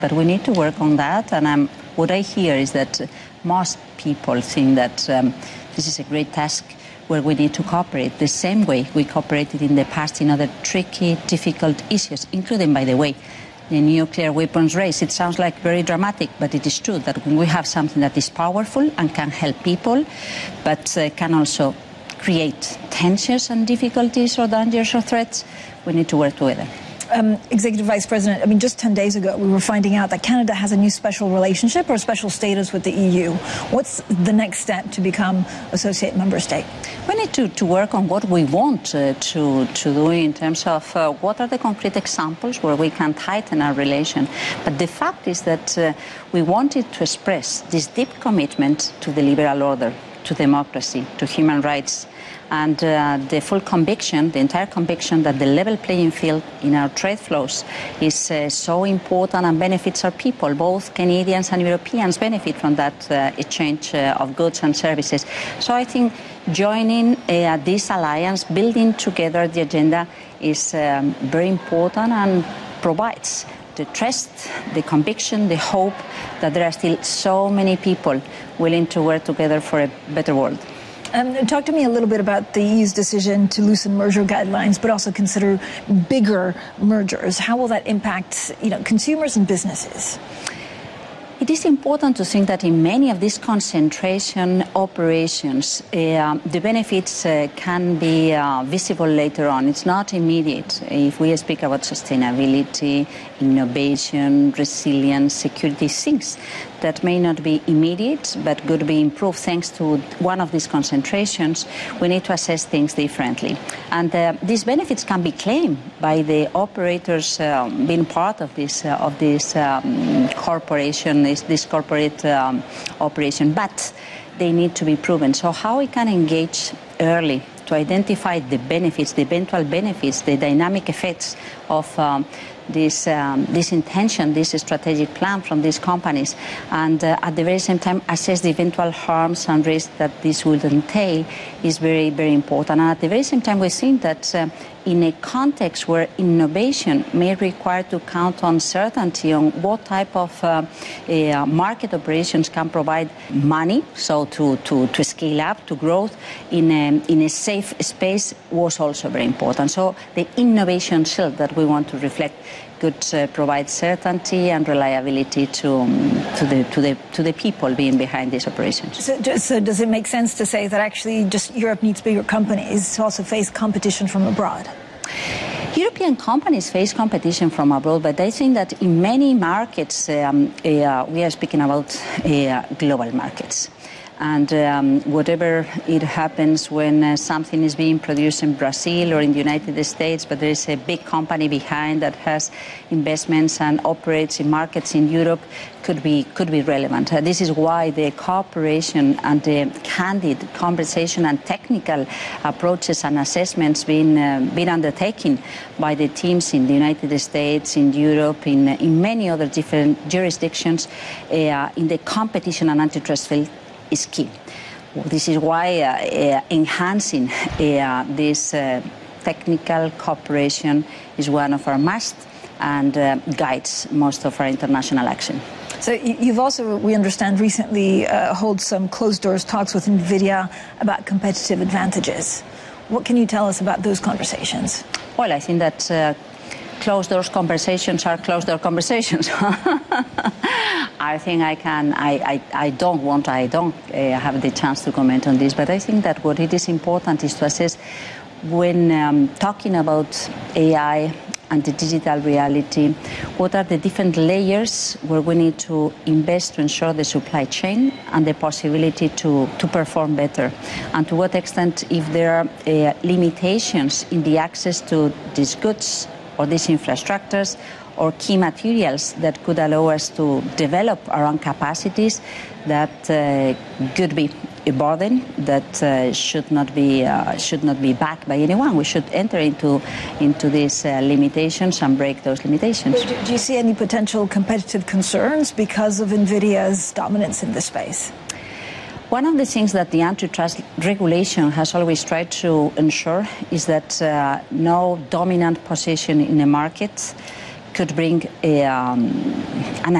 But we need to work on that, and what I hear is that most people think that this is a great task where we need to cooperate the same way we cooperated in the past in other tricky, difficult issues, including, by the way, the nuclear weapons race. It sounds like very dramatic, but it is true that when we have something that is powerful and can help people, but can also create tensions and difficulties or dangers or threats, we need to work together. Executive Vice President, I mean, just 10 days ago, we were finding out that Canada has a new special relationship or special status with the EU. What's the next step to become associate member state? We need to work on what we want to do in terms of what are the concrete examples where we can tighten our relation. But the fact is that we wanted to express this deep commitment to the liberal order, to democracy, to human rights, and the full conviction, the entire conviction that the level playing field in our trade flows is so important and benefits our people. Both Canadians and Europeans benefit from that exchange of goods and services. So I think joining this alliance, building together the agenda is very important and provides the trust, the conviction, the hope that there are still so many people willing to work together for a better world. Talk to me a little bit about the EU's decision to loosen merger guidelines, but also consider bigger mergers. How will that impact, consumers and businesses? It is important to think that in many of these concentration operations, the benefits can be visible later on. It's not immediate. If we speak about sustainability, innovation, resilience, security, things that may not be immediate but could be improved thanks to one of these concentrations, we need to assess things differently. And these benefits can be claimed by the operators being part of this corporation, this corporate operation, but they need to be proven. So how we can engage early to identify the benefits, the eventual benefits, the dynamic effects of this intention, this strategic plan from these companies, and at the very same time assess the eventual harms and risks that this will entail is very, very important. And at the very same time, we think that in a context where innovation may require to count on certainty on what type of market operations can provide money, so to scale up, to growth in a safe space was also very important. So the innovation shield that we want to reflect could provide certainty and reliability to the people being behind these operations. So does it make sense to say that actually just Europe needs bigger companies to also face competition from abroad? European companies face competition from abroad, but I think that in many markets, we are speaking about global markets. And whatever it happens when something is being produced in Brazil or in the United States, but there is a big company behind that has investments and operates in markets in Europe, could be relevant. This is why the cooperation and the candid conversation and technical approaches and assessments being undertaken by the teams in the United States, in Europe, in many other different jurisdictions in the competition and antitrust field is key. This is why enhancing this technical cooperation is one of our must and guides most of our international action. So you've also, we understand, recently held some closed-doors talks with NVIDIA about competitive advantages. What can you tell us about those conversations? Well, I think that closed-doors conversations are closed-door conversations. I think I don't have the chance to comment on this, but I think that what it is important is to assess when talking about AI and the digital reality, what are the different layers where we need to invest to ensure the supply chain and the possibility to perform better, and to what extent if there are limitations in the access to these goods or these infrastructures or key materials that could allow us to develop our own capacities that could be a burden that should not be backed by anyone. We should enter into these limitations and break those limitations. Do you see any potential competitive concerns because of NVIDIA's dominance in this space? One of the things that the antitrust regulation has always tried to ensure is that no dominant position in the market could bring an